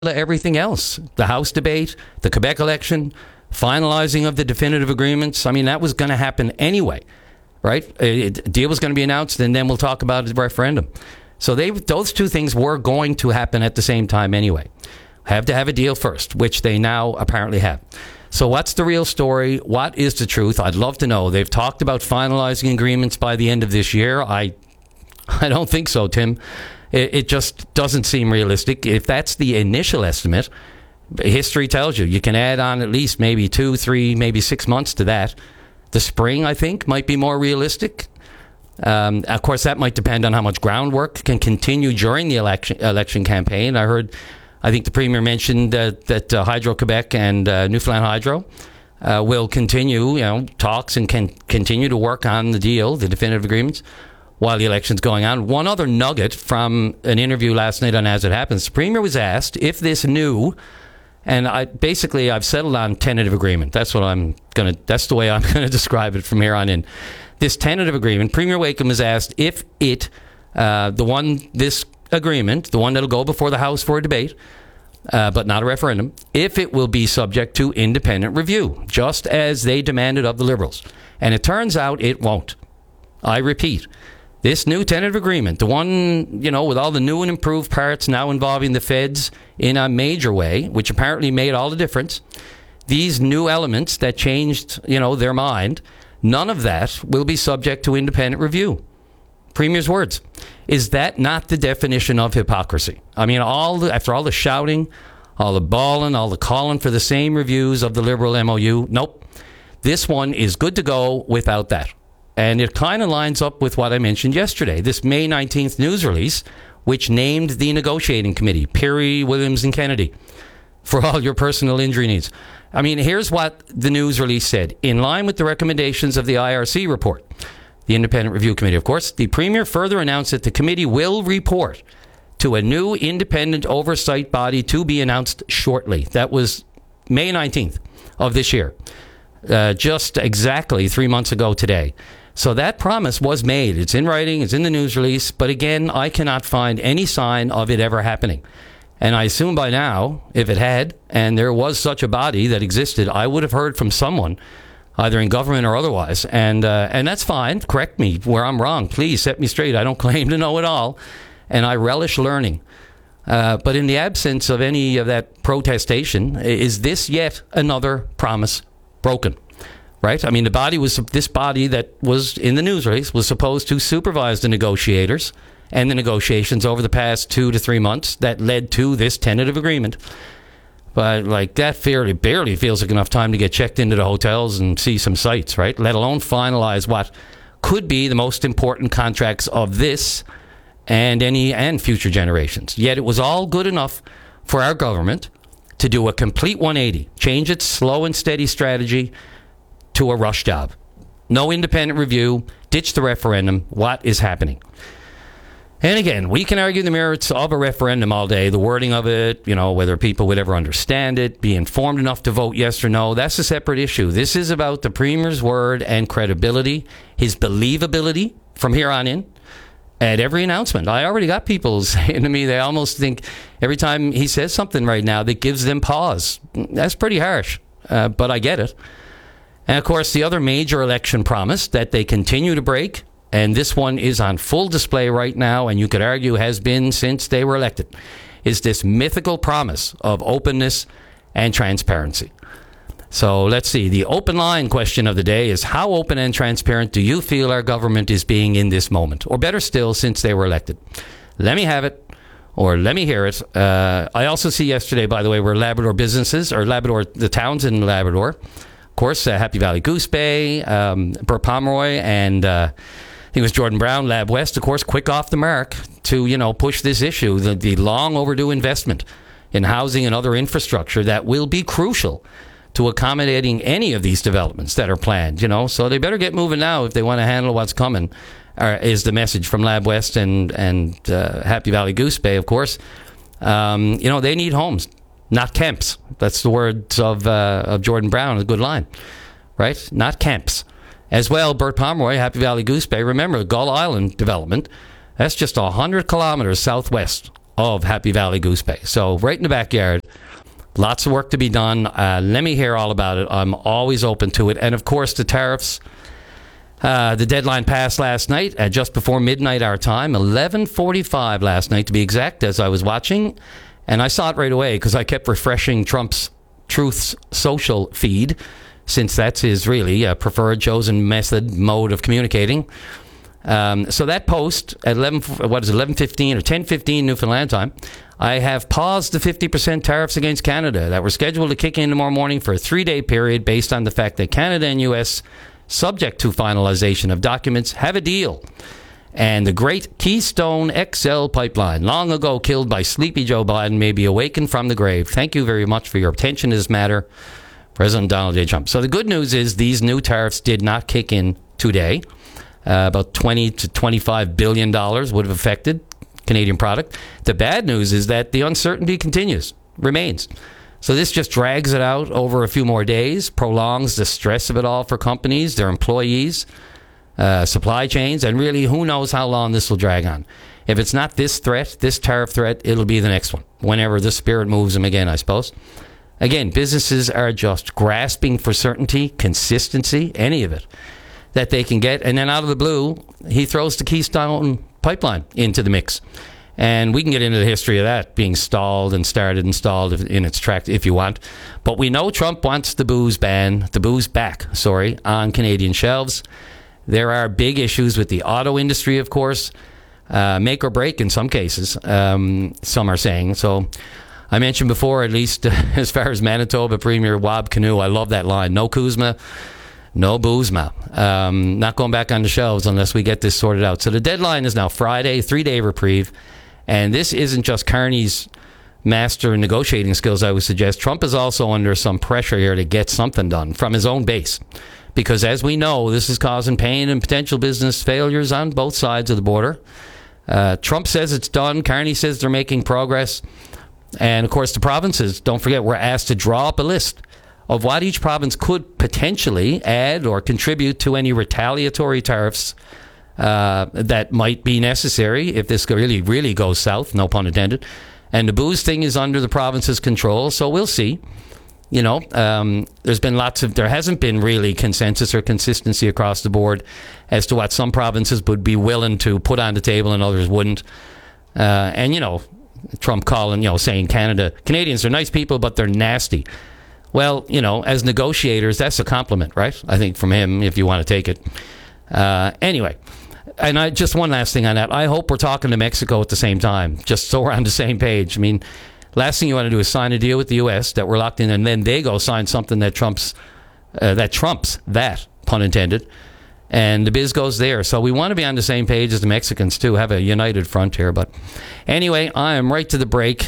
everything else. The House debate, the Quebec election, finalizing of the definitive agreements. I mean, that was going to happen anyway, right? A deal was going to be announced, and then we'll talk about the referendum. So those two things were going to happen at the same time anyway. Have to have a deal first, which they now apparently have. So what's the real story? What is the truth? I'd love to know. They've talked about finalizing agreements by the end of this year. I don't think so, Tim. It just doesn't seem realistic. If that's the initial estimate, history tells you can add on at least maybe 2, 3, maybe 6 months to that. The spring, I think, might be more realistic. Of course, that might depend on how much groundwork can continue during the election campaign. I think the Premier mentioned that Hydro-Quebec and Newfoundland Hydro will continue, talks and can continue to work on the deal, the definitive agreements, while the election's going on. One other nugget from an interview last night on As It Happens, the Premier was asked if this new, and I've settled on tentative agreement. That's the way I'm going to describe it from here on in. This tentative agreement, Premier Wakeham was asked if this agreement, the one that'll go before the House for a debate, but not a referendum, if it will be subject to independent review, just as they demanded of the Liberals. And it turns out it won't. I repeat, this new tentative agreement, the one, with all the new and improved parts now involving the feds in a major way, which apparently made all the difference, these new elements that changed, their mind, none of that will be subject to independent review. Premier's words. Is that not the definition of hypocrisy? I mean, after all the shouting, all the bawling, all the calling for the same reviews of the Liberal MOU, nope. This one is good to go without that. And it kind of lines up with what I mentioned yesterday, this May 19th news release, which named the negotiating committee, Peary, Williams, and Kennedy, for all your personal injury needs. I mean, here's what the news release said. In line with the recommendations of the IRC report, the Independent Review Committee, of course, the Premier further announced that the committee will report to a new independent oversight body to be announced shortly. That was May 19th of this year, just exactly 3 months ago today. So that promise was made. It's in writing. It's in the news release. But again, I cannot find any sign of it ever happening. And I assume by now, if it had, and there was such a body that existed, I would have heard from someone, either in government or otherwise. And that's fine. Correct me where I'm wrong. Please set me straight. I don't claim to know it all. And I relish learning. But in the absence of any of that protestation, is this yet another promise broken? Right? I mean, this body that was in the news release was supposed to supervise the negotiators and the negotiations over the past 2 to 3 months that led to this tentative agreement. But that barely feels like enough time to get checked into the hotels and see some sights, right? Let alone finalize what could be the most important contracts of this and future generations. Yet it was all good enough for our government to do a complete 180, change its slow and steady strategy to a rush job. No independent review, ditch the referendum. What is happening? And again, we can argue the merits of a referendum all day, the wording of it, whether people would ever understand it, be informed enough to vote yes or no. That's a separate issue. This is about the Premier's word and credibility, his believability from here on in at every announcement. I already got people saying to me they almost think every time he says something right now that gives them pause. That's pretty harsh, but I get it. And of course, the other major election promise that they continue to break, and this one is on full display right now, and you could argue has been since they were elected, is this mythical promise of openness and transparency. So let's see. The open line question of the day is, how open and transparent do you feel our government is being in this moment? Or better still, since they were elected? Let me have it, or let me hear it. I also see yesterday, by the way, where the towns in Labrador, of course, Happy Valley Goose Bay, Burt Pomeroy, and I think it was Jordan Brown, Lab West, of course, quick off the mark to, push this issue, the long overdue investment in housing and other infrastructure that will be crucial to accommodating any of these developments that are planned, So they better get moving now if they want to handle what's coming, is the message from Lab West and Happy Valley Goose Bay, of course. They need homes, not camps. That's the words of Jordan Brown, a good line, right? Not camps. As well, Burt Pomeroy, Happy Valley Goose Bay, remember, the Gull Island development, that's just 100 kilometers southwest of Happy Valley Goose Bay. So right in the backyard, lots of work to be done. Let me hear all about it. I'm always open to it. And of course, the tariffs, the deadline passed last night at just before midnight our time, 11:45 last night to be exact, as I was watching. And I saw it right away because I kept refreshing Trump's Truth's social feed, since that's his really preferred chosen mode of communicating. So that post at 11:15 or 10:15 Newfoundland time, I have paused the 50% tariffs against Canada that were scheduled to kick in tomorrow morning for a 3-day period based on the fact that Canada and U.S., subject to finalization of documents, have a deal. And the great Keystone XL pipeline, long ago killed by sleepy Joe Biden, may be awakened from the grave. Thank you very much for your attention to this matter, President Donald J. Trump. So the good news is these new tariffs did not kick in today. About $20 to $25 billion would have affected Canadian product. The bad news is that the uncertainty remains. So this just drags it out over a few more days, prolongs the stress of it all for companies, their employees, supply chains, and really who knows how long this will drag on. If it's not this tariff threat, it'll be the next one, whenever the spirit moves them again, I suppose. Again, businesses are just grasping for certainty, consistency, any of it that they can get. And then out of the blue, he throws the Keystone pipeline into the mix. And we can get into the history of that being stalled and started and stalled in its track if you want. But we know Trump wants the booze back, on Canadian shelves. There are big issues with the auto industry, of course, make or break in some cases, some are saying. So I mentioned before, at least as far as Manitoba Premier Wab Kinew, I love that line. No Kuzma, no Boozma. Not going back on the shelves unless we get this sorted out. So the deadline is now Friday, 3-day reprieve. And this isn't just Carney's master negotiating skills, I would suggest. Trump is also under some pressure here to get something done from his own base. Because as we know, this is causing pain and potential business failures on both sides of the border. Trump says it's done. Carney says they're making progress. And, of course, the provinces, don't forget, were asked to draw up a list of what each province could potentially add or contribute to any retaliatory tariffs that might be necessary if this really, really goes south, no pun intended. And the booze thing is under the province's control, so we'll see. You know, there hasn't been really consensus or consistency across the board as to what some provinces would be willing to put on the table and others wouldn't. And, you know, Trump saying Canadians are nice people, but they're nasty. Well, you know, as negotiators, that's a compliment, right? I think from him, if you want to take it. Anyway, and just one last thing on that. I hope we're talking to Mexico at the same time, just so we're on the same page. I mean, last thing you want to do is sign a deal with the U.S. that we're locked in, and then they go sign something that trumps that, pun intended, and the biz goes there. So we want to be on the same page as the Mexicans, too, have a united front here. But anyway, I am right to the break.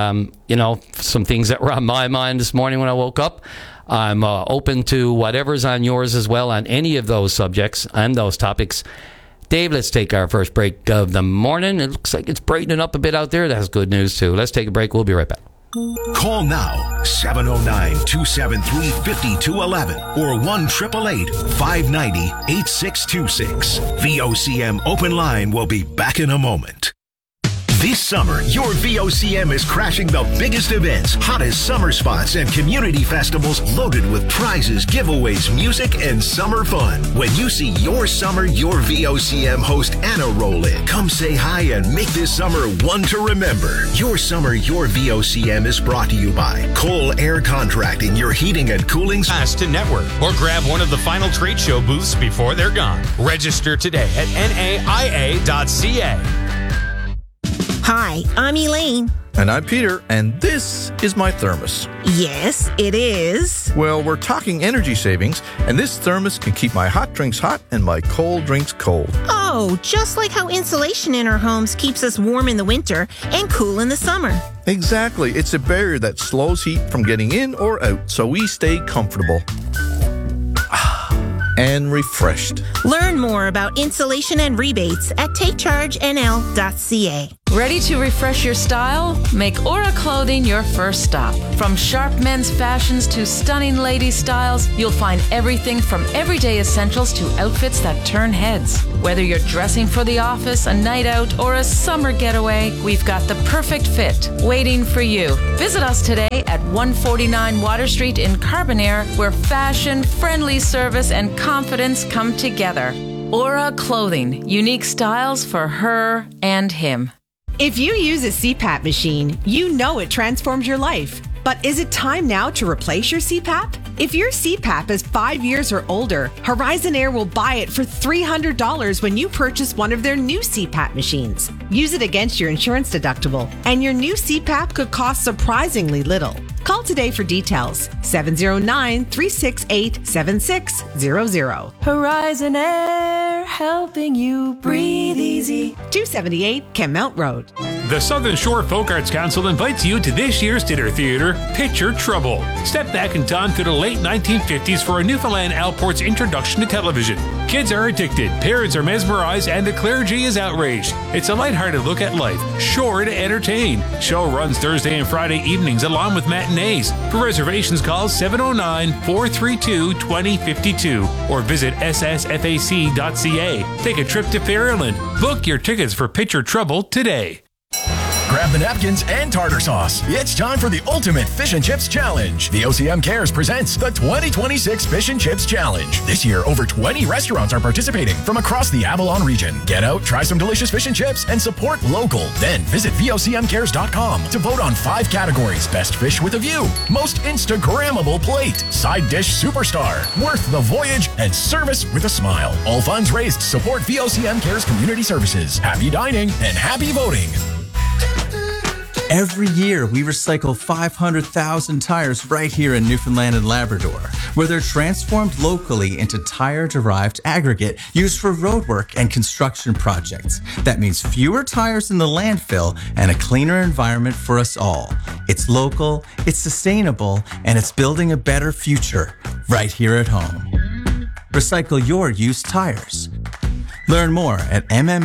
Some things that were on my mind this morning when I woke up. I'm open to whatever's on yours as well on any of those subjects and those topics. Dave, let's take our first break of the morning. It looks like it's brightening up a bit out there. That's good news, too. Let's take a break. We'll be right back. Call now, 709-273-5211 or 1-888-590-8626. VOCM Open Line will be back in a moment. This summer, your VOCM is crashing the biggest events, hottest summer spots, and community festivals loaded with prizes, giveaways, music, and summer fun. When you see your summer, your VOCM host Anna roll in, come say hi and make this summer one to remember. Your summer, your VOCM is brought to you by Cole Air Contracting, your heating and cooling. Pass to network or grab one of the final trade show booths before they're gone. Register today at naia.ca. Hi, I'm Elaine. And I'm Peter, and this is my thermos. Yes, it is. Well, we're talking energy savings, and this thermos can keep my hot drinks hot and my cold drinks cold. Oh, just like how insulation in our homes keeps us warm in the winter and cool in the summer. Exactly. It's a barrier that slows heat from getting in or out, so we stay comfortable and refreshed. Learn more about insulation and rebates at takechargenl.ca. Ready to refresh your style? Make Aura Clothing your first stop. From sharp men's fashions to stunning lady styles, you'll find everything from everyday essentials to outfits that turn heads. Whether you're dressing for the office, a night out, or a summer getaway, we've got the perfect fit waiting for you. Visit us today at 149 Water Street in Carbonaire, where fashion, friendly service, and confidence come together. Aura Clothing, unique styles for her and him. If you use a CPAP machine, you know it transforms your life. But is it time now to replace your CPAP? If your CPAP is 5 years or older, Horizon Air will buy it for $300 when you purchase one of their new CPAP machines. Use it against your insurance deductible, and your new CPAP could cost surprisingly little. Call today for details. 709-368-7600. Horizon Air, helping you breathe easy. 278 Kenmount Road. The Southern Shore Folk Arts Council invites you to this year's dinner theater, Picture Trouble. Step back in time to the late 1950s for a Newfoundland Alport's introduction to television. Kids are addicted, parents are mesmerized, and the clergy is outraged. It's a lighthearted look at life, sure to entertain. Show runs Thursday and Friday evenings along with matinees. For reservations, call 709-432-2052 or visit ssfac.ca. Take a trip to Fairland. Book your tickets for Picture Trouble today. Grab the napkins and tartar sauce. It's time for the Ultimate Fish and Chips Challenge. The OCM Cares presents the 2026 Fish and Chips Challenge. This year, over 20 restaurants are participating from across the Avalon region. Get out, try some delicious fish and chips, and support local. Then visit VOCMcares.com to vote on 5 categories. Best fish with a view, most Instagrammable plate, side dish superstar, worth the voyage, and service with a smile. All funds raised support VOCM Cares Community Services. Happy dining and happy voting. Every year, we recycle 500,000 tires right here in Newfoundland and Labrador, where they're transformed locally into tire-derived aggregate used for roadwork and construction projects. That means fewer tires in the landfill and a cleaner environment for us all. It's local, it's sustainable, and it's building a better future right here at home. Recycle your used tires. Learn more at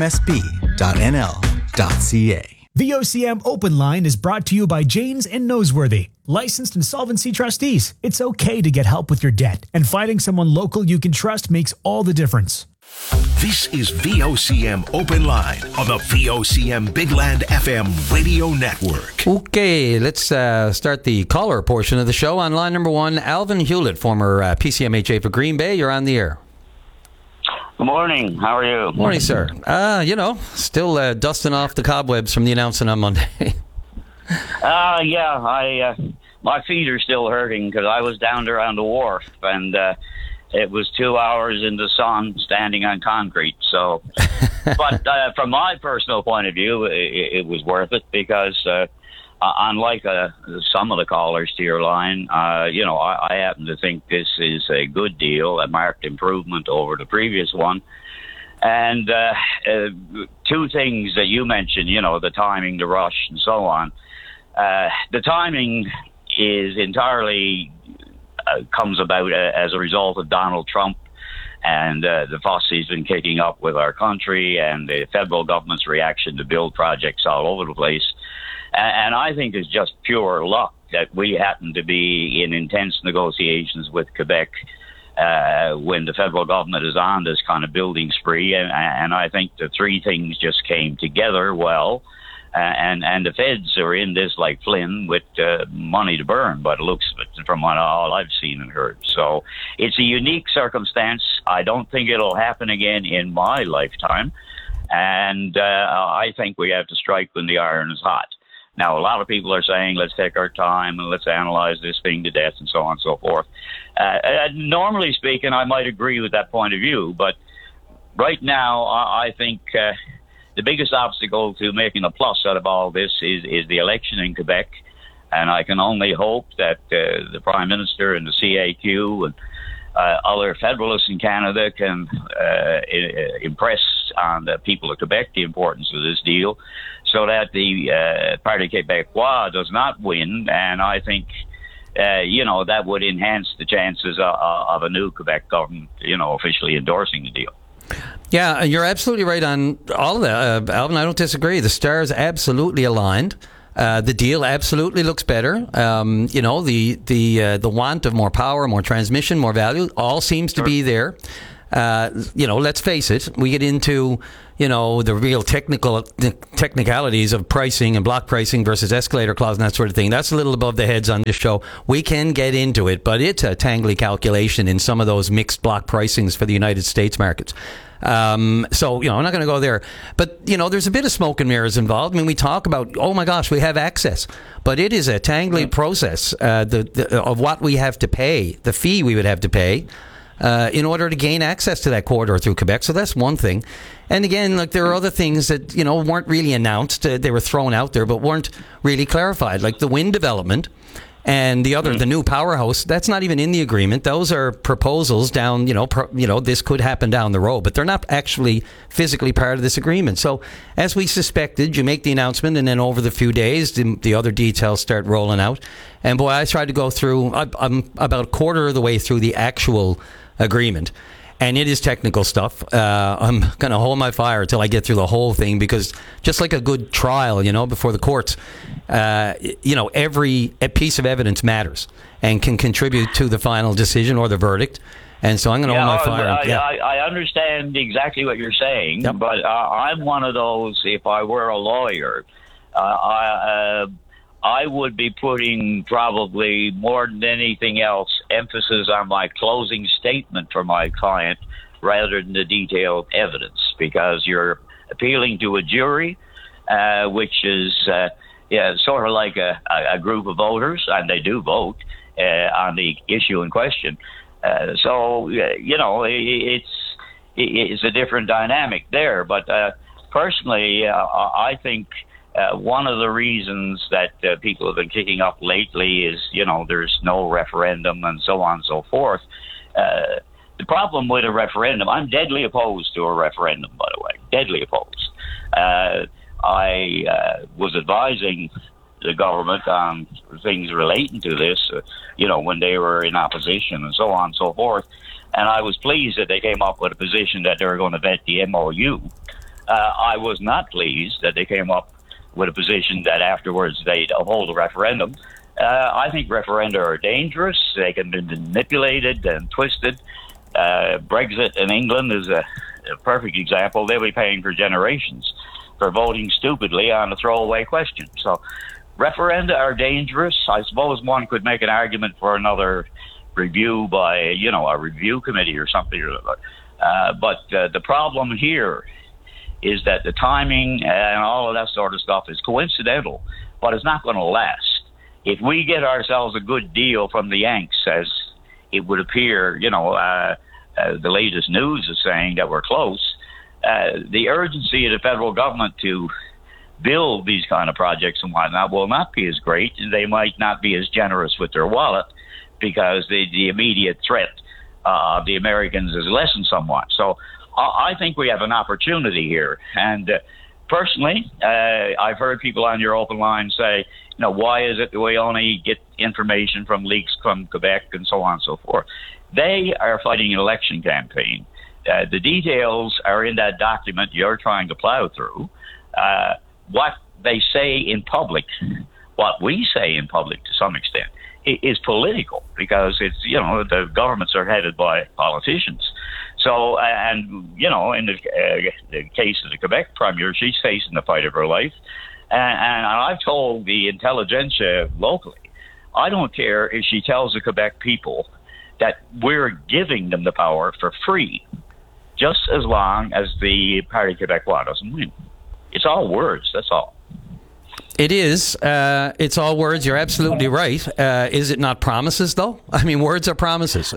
mmsb.nl.ca. The OCM Open Line is brought to you by Janes and Noseworthy, licensed insolvency trustees. It's okay to get help with your debt, and finding someone local you can trust makes all the difference. This is VOCM Open Line on the VOCM Big Land FM radio network. Okay, let's start the caller portion of the show. On line number 1, Alvin Hewlett, former PCMHA for Green Bay. You're on the air. Good morning. How are you? Morning, sir. Still dusting off the cobwebs from the announcement on Monday. My feet are still hurting because I was down there on the wharf, and it was 2 hours in the sun standing on concrete. So, but from my personal point of view, it was worth it because unlike some of the callers to your line, I happen to think this is a good deal, a marked improvement over the previous one. And 2 things that you mentioned, the timing, the rush, and so on. The timing is entirely comes about as a result of Donald Trump and the fuss he's been kicking up with our country and the federal government's reaction to build projects all over the place. And I think it's just pure luck that we happen to be in intense negotiations with Quebec when the federal government is on this kind of building spree. And I think the 3 things just came together well. And the feds are in this like Flynn with money to burn, but it looks from all I've seen and heard. So it's a unique circumstance. I don't think it'll happen again in my lifetime. And I think we have to strike when the iron is hot. Now, a lot of people are saying, let's take our time and let's analyze this thing to death and so on and so forth. Normally speaking, I might agree with that point of view, but right now, I think the biggest obstacle to making a plus out of all this is the election in Quebec, and I can only hope that the Prime Minister and the CAQ and other federalists in Canada can impress on the people of Quebec the importance of this deal so that the Parti Québécois does not win. And I think, that would enhance the chances of a new Quebec government, officially endorsing the deal. Yeah, you're absolutely right on all of that, Alvin. I don't disagree. The stars absolutely aligned. The deal absolutely looks better. The want of more power, more transmission, more value, all seems to be there. Let's face it. We get into the real technicalities of pricing and block pricing versus escalator clause and that sort of thing. That's a little above the heads on this show. We can get into it, but it's a tangly calculation in some of those mixed block pricings for the United States markets. I'm not going to go there. But, there's a bit of smoke and mirrors involved. I mean, we talk about, oh my gosh, we have access. But it is a tangly process of what we have to pay, the fee we would have to pay in order to gain access to that corridor through Quebec. So that's one thing. And again, there are other things that, weren't really announced. They were thrown out there, but weren't really clarified, like the wind development. And the new powerhouse, that's not even in the agreement. Those are proposals down, this could happen down the road, but they're not actually physically part of this agreement. So as we suspected, you make the announcement and then over the few days, the other details start rolling out. And boy, I tried to go through, I'm about a quarter of the way through the actual agreement. And it is technical stuff. I'm going to hold my fire until I get through the whole thing, because just like a good trial, before the courts, every piece of evidence matters and can contribute to the final decision or the verdict. And so I'm going to hold my fire. I understand exactly what you're saying, but I'm one of those, if I were a lawyer, I would be putting probably more than anything else emphasis on my closing statement for my client rather than the detailed evidence, because you're appealing to a jury, which is sort of like a group of voters, and they do vote on the issue in question. It's a different dynamic there. But personally, I think one of the reasons that people have been kicking up lately is, there's no referendum and so on and so forth. The problem with a referendum, I'm deadly opposed to a referendum, by the way, deadly opposed. I was advising the government on things relating to this, when they were in opposition and so on and so forth. And I was pleased that they came up with a position that they were going to vet the MOU. I was not pleased that they came up with a position that afterwards they'd hold a referendum. I think referenda are dangerous. They can be manipulated and twisted. Brexit in England is a perfect example. They'll be paying for generations for voting stupidly on a throwaway question. So referenda are dangerous. I suppose one could make an argument for another review by, a review committee or something. But the problem here is that the timing and all of that sort of stuff is coincidental, but it's not going to last. If we get ourselves a good deal from the Yanks, as it would appear, the latest news is saying that we're close, the urgency of the federal government to build these kind of projects and whatnot will not be as great. They might not be as generous with their wallet because the immediate threat of the Americans is lessened somewhat. So I think we have an opportunity here. And personally, I've heard people on your open line say, why is it that we only get information from leaks from Quebec and so on and so forth? They are fighting an election campaign. The details are in that document you're trying to plow through. What they say in public, what we say in public to some extent, is political, because it's, the governments are headed by politicians. So, and, in the case of the Quebec Premier, she's facing the fight of her life. And I've told the intelligentsia locally, I don't care if she tells the Quebec people that we're giving them the power for free, just as long as the Parti Québécois doesn't win. It's all words, that's all. It is. It's all words. You're absolutely right. Is it not promises, though? I mean, words are promises.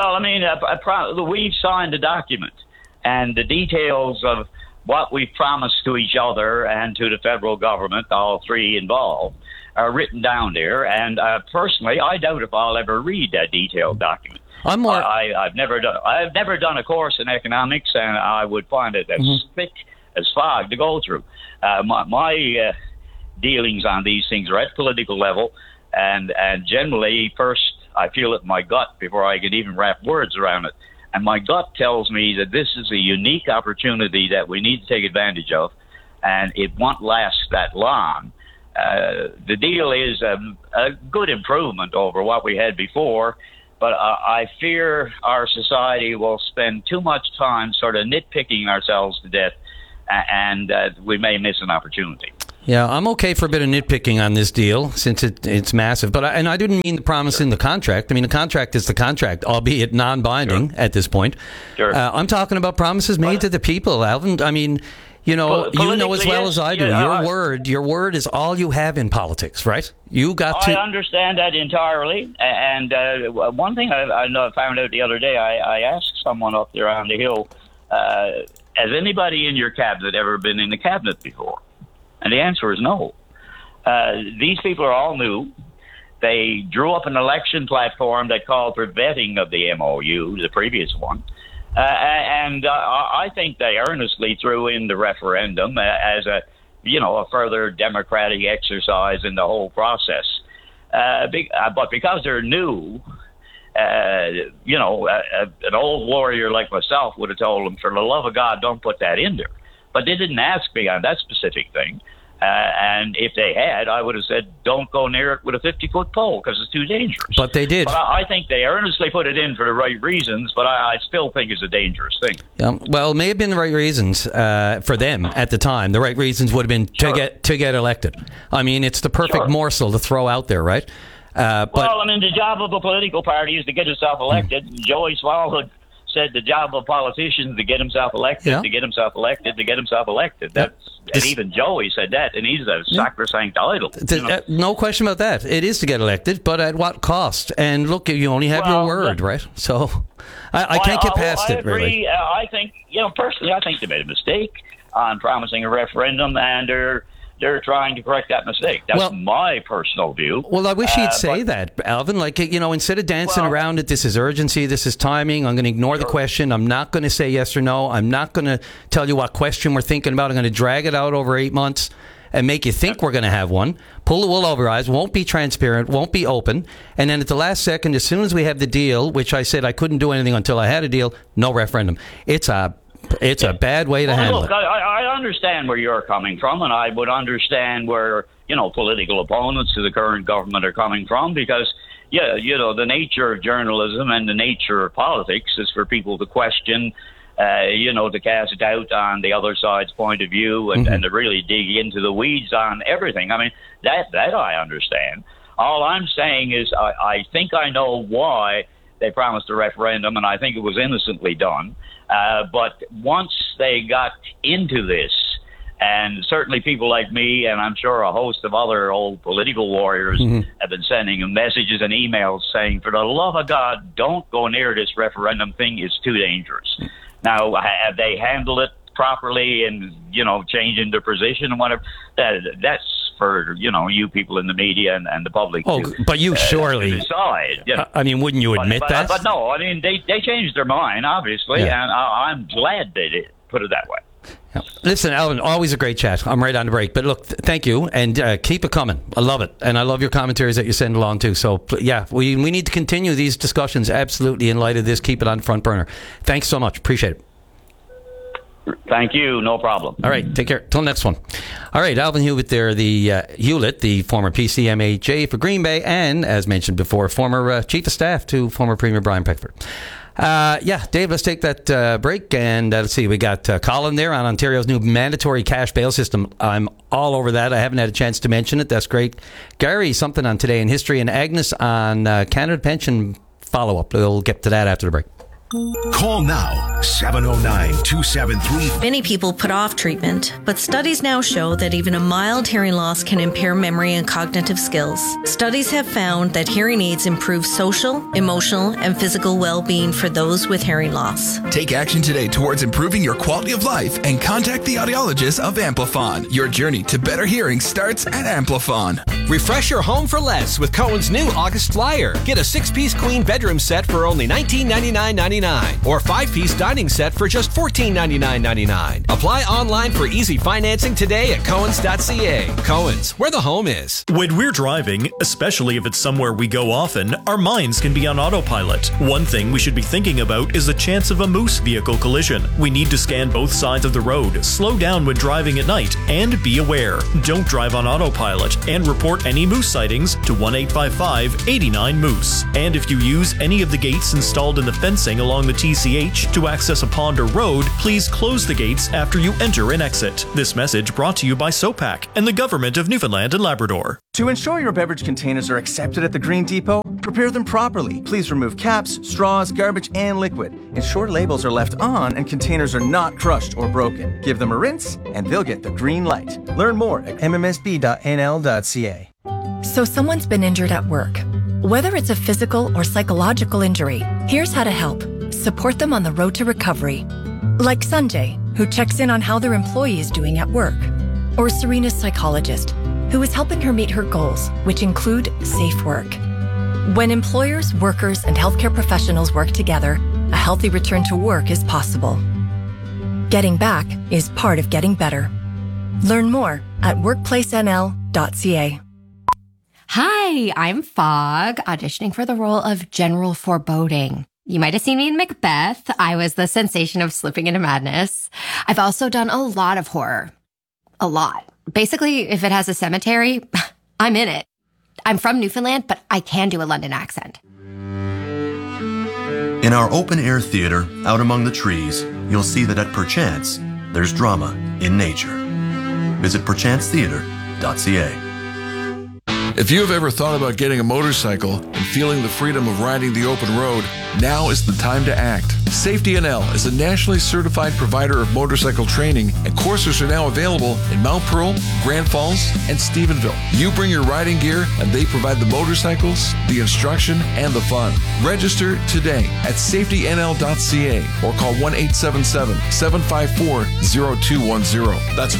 We've signed a document, and the details of what we've promised to each other and to the federal government, all three involved, are written down there. And personally, I doubt if I'll ever read that detailed document. I've never done a course in economics, and I would find it as thick as fog to go through. My dealings on these things are at political level, and generally, first I feel it in my gut before I can even wrap words around it. And my gut tells me that this is a unique opportunity that we need to take advantage of, and it won't last that long. The deal is a good improvement over what we had before, but I fear our society will spend too much time sort of nitpicking ourselves to death, and we may miss an opportunity. Yeah, I'm okay for a bit of nitpicking on this deal since it's massive. But I didn't mean the promise in the contract. I mean, the contract is the contract, albeit non-binding at this point. Sure. I'm talking about promises made to the people, Alvin. I mean, you know as well as I do. Your word is all you have in politics, right? You got to. I understand that entirely. And one thing I found out the other day, I asked someone up there on the Hill, has anybody in your cabinet ever been in the cabinet before? And the answer is no. These people are all new. They drew up an election platform that called for vetting of the MOU, the previous one. And I think they earnestly threw in the referendum as a further democratic exercise in the whole process. But because they're new, an old warrior like myself would have told them, for the love of God, don't put that in there. But they didn't ask me on that specific thing. And if they had, I would have said, don't go near it with a 50-foot pole because it's too dangerous. But they did. But I think they earnestly put it in for the right reasons, but I still think it's a dangerous thing. Yeah, well, it may have been the right reasons for them at the time. The right reasons would have been to get elected. I mean, it's the perfect morsel to throw out there, right? The job of a political party is to get itself elected. Joey Smallwood said the job of politicians to get himself elected, to get himself elected, to get himself elected. And even Joey said that, and he's a sacrosanct idol. No question about that. It is to get elected, but at what cost? And look, you only have your word, right? So I can't get past it, agree. really. I think, personally, I think they made a mistake on promising a referendum, and they're trying to correct that mistake. That's my personal view. Well, I wish he'd say that, Alvin. Like, instead of dancing around it, this is urgency, this is timing, I'm going to ignore the question. I'm not going to say yes or no. I'm not going to tell you what question we're thinking about. I'm going to drag it out over 8 months and make you think we're going to have one. Pull the wool over our eyes, won't be transparent, won't be open. And then at the last second, as soon as we have the deal, which I said I couldn't do anything until I had a deal, no referendum. It's a bad way to handle it. I understand where you're coming from, and I would understand where, political opponents to the current government are coming from, because, the nature of journalism and the nature of politics is for people to question, to cast doubt on the other side's point of view and to really dig into the weeds on everything. I mean, that I understand. All I'm saying is I think I know why they promised a referendum, and I think it was innocently done. But once they got into this, and certainly people like me, and I'm sure a host of other old political warriors have been sending them messages and emails saying, for the love of God, don't go near this referendum thing. It's too dangerous. Now, have they handled it properly and, changing their position and whatever? That's for, you people in the media and the public. But you surely decide. I mean, wouldn't you admit that? But no, I mean, they changed their mind, obviously, and I'm glad they did put it that way. Yeah. Listen, Alvin, always a great chat. I'm right on the break. But look, thank you, and keep it coming. I love it. And I love your commentaries that you send along, too. So, we need to continue these discussions, absolutely, in light of this. Keep it on the front burner. Thanks so much. Appreciate it. Thank you. No problem. All right. Take care. Till next one. All right. Alvin Hewlett there, Hewlett, the former PCMHA for Green Bay, and, as mentioned before, former Chief of Staff to former Premier Brian Peckford. Dave, let's take that break, and let's see. We got Colin there on Ontario's new mandatory cash bail system. I'm all over that. I haven't had a chance to mention it. That's great. Gary, something on Today in History, and Agnes on Canada Pension follow-up. We'll get to that after the break. Call now, 709-273. Many people put off treatment, but studies now show that even a mild hearing loss can impair memory and cognitive skills. Studies have found that hearing aids improve social, emotional, and physical well-being for those with hearing loss. Take action today towards improving your quality of life and contact the audiologist of Amplifon. Your journey to better hearing starts at Amplifon. Refresh your home for less with Cohen's new August Flyer. Get a 6-piece queen bedroom set for only $1999.99 or 5-piece dining set for just $1499.99. Apply online for easy financing today at Cohens.ca. Cohen's, where the home is. When we're driving, especially if it's somewhere we go often, our minds can be on autopilot. One thing we should be thinking about is the chance of a moose vehicle collision. We need to scan both sides of the road, slow down when driving at night, and be aware. Don't drive on autopilot, and report any moose sightings to 1-855-89-MOOSE. And if you use any of the gates installed in the fencing along the TCH to access a pond or road, please close the gates after you enter and exit. This message brought to you by SOPAC and the Government of Newfoundland and Labrador. To ensure your beverage containers are accepted at the Green Depot, prepare them properly. Please remove caps, straws, garbage, and liquid. Ensure labels are left on and containers are not crushed or broken. Give them a rinse, and they'll get the green light. Learn more at mmsb.nl.ca. So someone's been injured at work. Whether it's a physical or psychological injury, here's how to help. Support them on the road to recovery. Like Sanjay, who checks in on how their employee is doing at work. Or Serena's psychologist, who is helping her meet her goals, which include safe work. When employers, workers, and healthcare professionals work together, a healthy return to work is possible. Getting back is part of getting better. Learn more at workplacenl.ca. Hi, I'm Fog, auditioning for the role of General Foreboding. You might have seen me in Macbeth. I was the sensation of slipping into madness. I've also done a lot of horror. A lot. Basically, if it has a cemetery, I'm in it. I'm from Newfoundland, but I can do a London accent. In our open-air theater, out among the trees, you'll see that at Perchance, there's drama in nature. Visit perchancetheater.ca. If you have ever thought about getting a motorcycle and feeling the freedom of riding the open road, now is the time to act. Safety NL is a nationally certified provider of motorcycle training, and courses are now available in Mount Pearl, Grand Falls, and Stephenville. You bring your riding gear, and they provide the motorcycles, the instruction, and the fun. Register today at safetynl.ca or call 1-877-754-0210. That's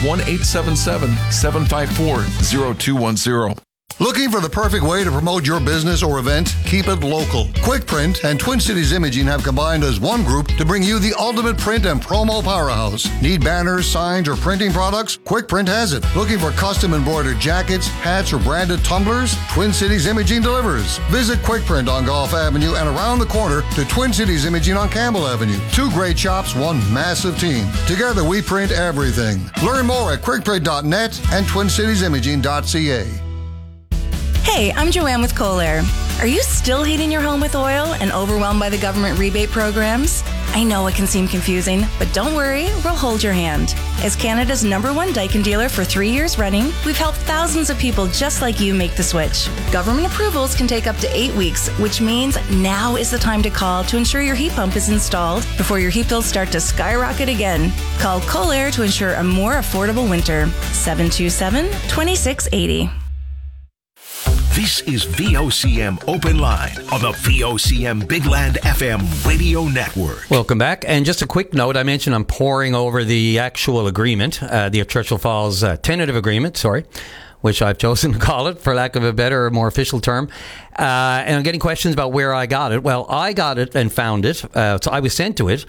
1-877-754-0210. Looking for the perfect way to promote your business or event? Keep it local. QuickPrint and Twin Cities Imaging have combined as one group to bring you the ultimate print and promo powerhouse. Need banners, signs, or printing products? QuickPrint has it. Looking for custom embroidered jackets, hats, or branded tumblers? Twin Cities Imaging delivers. Visit QuickPrint on Gulf Avenue and around the corner to Twin Cities Imaging on Campbell Avenue. 2 great shops, one massive team. Together we print everything. Learn more at quickprint.net and twincitiesimaging.ca. Hey, I'm Joanne with Kohler. Are you still heating your home with oil and overwhelmed by the government rebate programs? I know it can seem confusing, but don't worry, we'll hold your hand. As Canada's #1 Daikin dealer for 3 years running, we've helped thousands of people just like you make the switch. Government approvals can take up to 8 weeks, which means now is the time to call to ensure your heat pump is installed before your heat bills start to skyrocket again. Call Kohler to ensure a more affordable winter. 727-2680. This is VOCM Open Line on the VOCM Big Land FM radio network. Welcome back. And just a quick note, I mentioned I'm poring over the actual agreement, the Churchill Falls tentative agreement, which I've chosen to call it, for lack of a better or more official term. And I'm getting questions about where I got it. Well, I got it and found it. So I was sent it,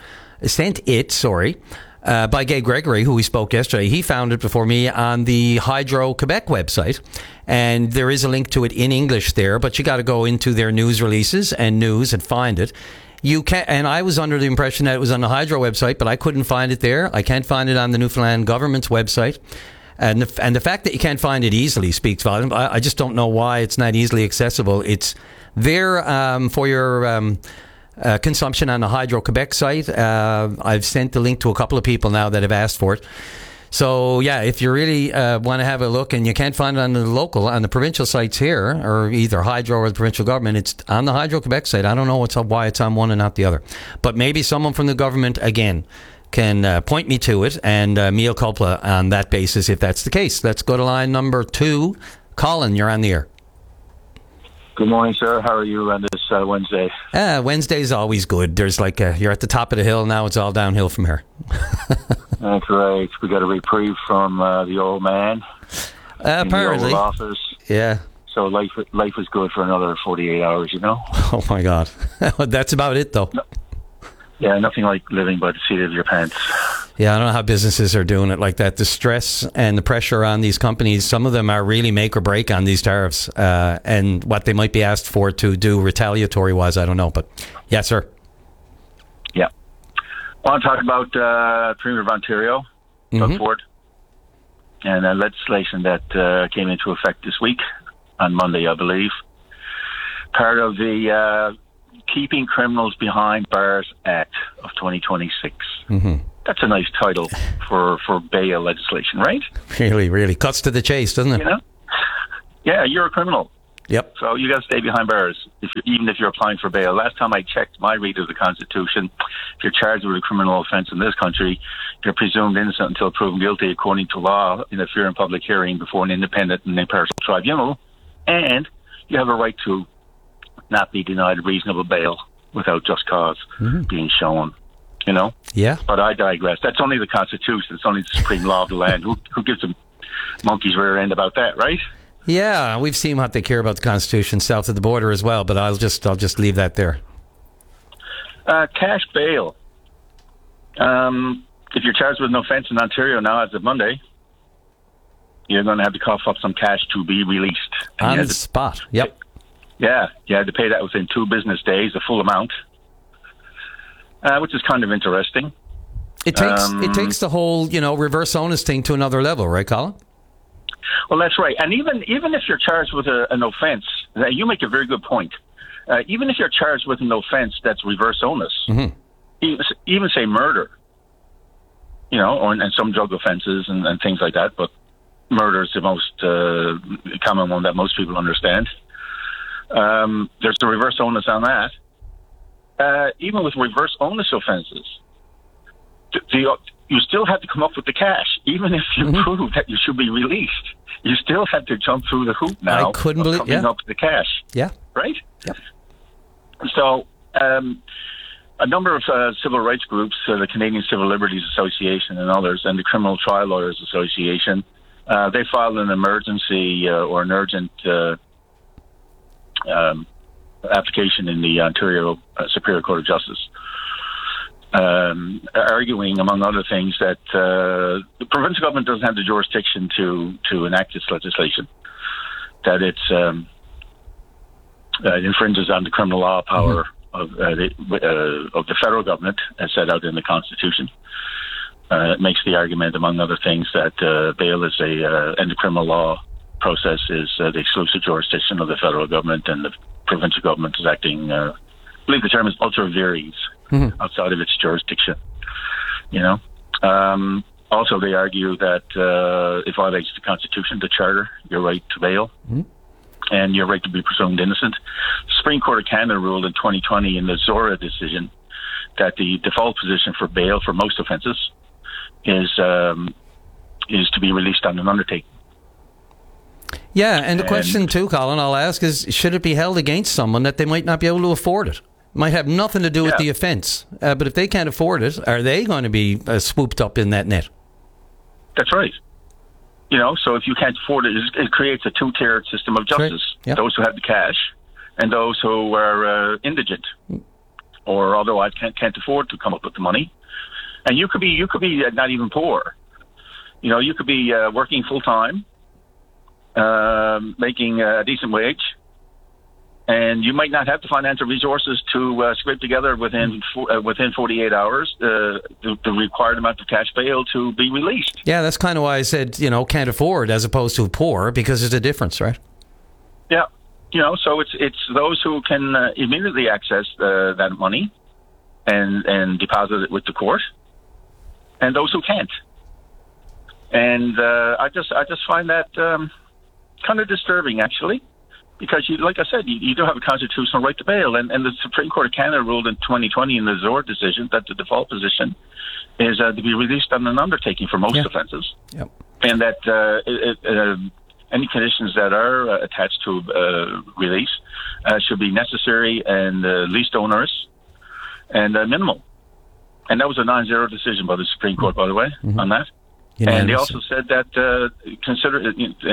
by Gabe Gregory, who we spoke yesterday. He found it before me on the Hydro-Quebec website. And there is a link to it in English there, but you got to go into their news releases and news and find it. You can, and I was under the impression that it was on the Hydro website, but I couldn't find it there. I can't find it on the Newfoundland government's website. And the fact that you can't find it easily speaks volumes. I just don't know why it's not easily accessible. It's there for your consumption on the Hydro-Quebec site. I've sent the link to a couple of people now that have asked for it. So, yeah, if you really want to have a look and you can't find it on the provincial sites here, or either Hydro or the provincial government, it's on the Hydro-Quebec site. I don't know why it's on one and not the other. But maybe someone from the government, again, can point me to it and mea culpa on that basis if that's the case. Let's go to line number 2. Colin, you're on the air. Good morning, sir. How are you on this Wednesday? Wednesday's always good. There's you're at the top of the hill. Now it's all downhill from here. That's right. We got a reprieve from the old man. Apparently. In the Oval Office. Yeah. So life is good for another 48 hours, you know? Oh, my God. That's about it, though. No, yeah, nothing like living by the seat of your pants. Yeah, I don't know how businesses are doing it like that. The stress and the pressure on these companies, some of them are really make or break on these tariffs. And what they might be asked for to do retaliatory-wise, I don't know. But, yes, sir. Yeah. I want to talk about Premier of Ontario, Doug Ford, and legislation that came into effect this week, on Monday, I believe. Part of the Keeping Criminals Behind Bars Act of 2026. That's a nice title for bail legislation, right? Really, really cuts to the chase, doesn't it? You know? Yeah, you're a criminal. Yep. So you got to stay behind bars, even if you're applying for bail. Last time I checked my read of the Constitution, if you're charged with a criminal offence in this country, you're presumed innocent until proven guilty according to law in a fair and public hearing before an independent and impartial tribunal, and you have a right to not be denied reasonable bail without just cause being shown. You know? Yeah. But I digress. That's only the Constitution. It's only the supreme law of the land. Who gives a monkey's rear end about that, right? Yeah, we've seen what they care about the Constitution south of the border as well, but I'll just leave that there. Cash bail. If you're charged with an offence in Ontario now as of Monday, you're going to have to cough up some cash to be released. On the spot, yep. Yeah, you had to pay that within 2 business days, the full amount, which is kind of interesting. It takes the whole, reverse onus thing to another level, right, Colin? Well, that's right. And even if you're charged with an offence, you make a very good point. Even if you're charged with an offence that's reverse onus, even say murder, and some drug offences and things like that, but murder is the most common one that most people understand. There's a reverse onus on that. Even with reverse onus offences, you still have to come up with the cash, even if you prove that you should be released. You still have to jump through the hoop now. I couldn't believe coming up with the cash. Yeah. Right? Yep. So, a number of civil rights groups, the Canadian Civil Liberties Association and others, and the Criminal Trial Lawyers Association, they filed an emergency or an urgent application in the Ontario Superior Court of Justice, arguing, among other things, that the provincial government doesn't have the jurisdiction to enact this legislation, that it infringes on the criminal law power of the federal government, as set out in the Constitution. It makes the argument, among other things, that bail is and the criminal law process is the exclusive jurisdiction of the federal government, and the provincial government is acting, I believe the term is ultra vires, outside of its jurisdiction. Also, they argue that it violates the Constitution, the Charter, your right to bail, and your right to be presumed innocent. The Supreme Court of Canada ruled in 2020 in the Zora decision that the default position for bail for most offences is to be released on an undertaking. Yeah, and the question too, Colin, I'll ask is, should it be held against someone that they might not be able to afford it? Might have nothing to do with the offence, but if they can't afford it, are they going to be swooped up in that net? That's right. So if you can't afford it, it creates a two-tiered system of justice. Right. Yep. Those who have the cash and those who are indigent or otherwise can't afford to come up with the money. And you could be not even poor. You could be working full-time, making a decent wage, and you might not have the financial resources to scrape together within 48 hours the required amount of cash bail to be released. Yeah, that's kind of why I said, can't afford as opposed to poor, because there's a difference, right? Yeah. So it's those who can immediately access that money and deposit it with the court, and those who can't. And I just find that kind of disturbing, actually. Because, like I said, you do have a constitutional right to bail. And the Supreme Court of Canada ruled in 2020 in the Zora decision that the default position is to be released on an undertaking for most offences. Yep. And that any conditions that are attached to release should be necessary and least onerous and minimal. And that was a 9-0 decision by the Supreme Court, by the way, on that. And they also said that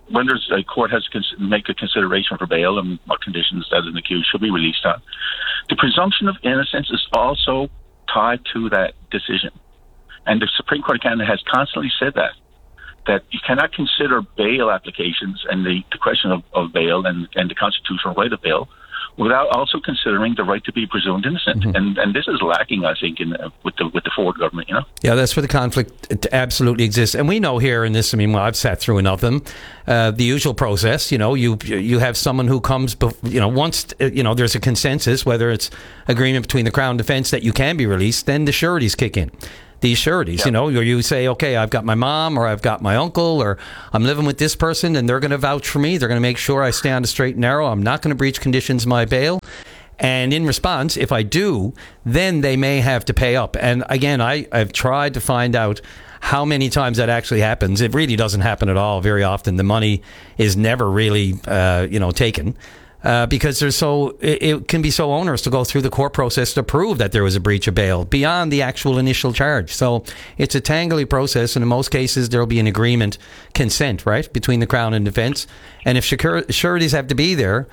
when there's a court has to make a consideration for bail and what conditions that an accused should be released on, the presumption of innocence is also tied to that decision. And the Supreme Court of Canada has constantly said that you cannot consider bail applications and the question of bail and the constitutional right of bail without also considering the right to be presumed innocent. Mm-hmm. And this is lacking, I think, with the Ford government, Yeah, that's where the conflict absolutely exists. And we know here in this, I've sat through enough of them, the usual process, you have someone who comes, once, there's a consensus, whether it's agreement between the Crown Defence that you can be released, then the sureties kick in. These sureties, or you say, okay, I've got my mom or I've got my uncle or I'm living with this person and they're going to vouch for me. They're going to make sure I stay on the straight and narrow. I'm not going to breach conditions of my bail. And in response, if I do, then they may have to pay up. And again, I've tried to find out how many times that actually happens. It really doesn't happen at all very often. The money is never really, taken. Because it can be so onerous to go through the court process to prove that there was a breach of bail beyond the actual initial charge. So it's a tangly process, and in most cases there will be an agreement, consent, right, between the Crown and Defence. And if sureties have to be there,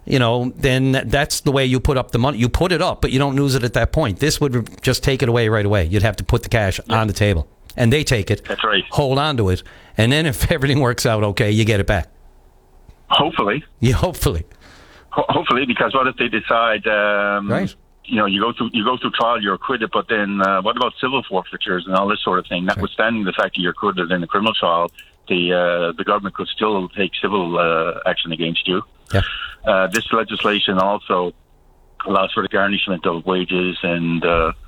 then that's the way you put up the money. You put it up, but you don't lose it at that point. This would just take it away right away. You'd have to put the cash on the table, and they take it. That's right. Hold on to it, and then if everything works out okay, you get it back. Hopefully. Yeah, hopefully. Hopefully, because what if they decide, right? You go through trial, you're acquitted, but then what about civil forfeitures and all this sort of thing? Notwithstanding the fact that you're acquitted in a criminal trial, the government could still take civil action against you. Yeah. This legislation also allows for the garnishment of wages and